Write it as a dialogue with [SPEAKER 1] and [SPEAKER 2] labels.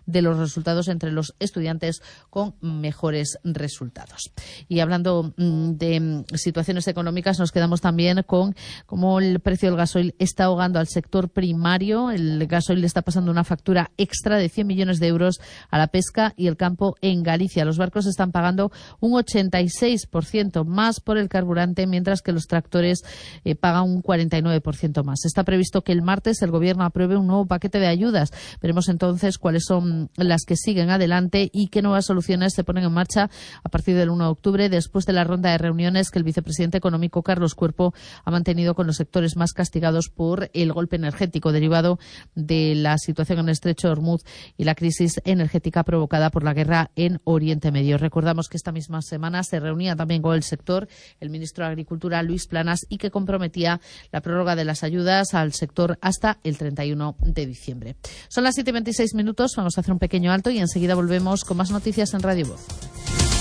[SPEAKER 1] de los resultados entre los estudiantes con mejores resultados. Y hablando de situaciones económicas, nos quedamos también con cómo el precio del gasoil está ahogando al sector primario. El gasoil está pasando una factura extra de 100 millones de euros a la pesca y el campo en Galicia. Los barcos están pagando un 86% más por el carburante, mientras que los tractores pagan un 49% más. Está previsto que el martes el Gobierno apruebe un nuevo paquete de ayudas. Veremos entonces cuáles son las que siguen adelante y qué nuevas soluciones se ponen en marcha a partir del 1 de octubre, después de la ronda de reuniones que el vicepresidente económico Carlos Cuerpo ha mantenido con los sectores más castigados por el golpe energético derivado de la situación en el estrecho de Hormuz y la crisis energética provocada por la guerra en Oriente Medio. Recordamos que esta misma semana se reunía también con el sector el ministro de Agricultura, Luis Planas, y que comprometía la prórroga de las ayudas al sector hasta el 31 de diciembre. Son las 7:26 minutos, vamos a hacer un pequeño alto y enseguida volvemos con más noticias en Radio Voz.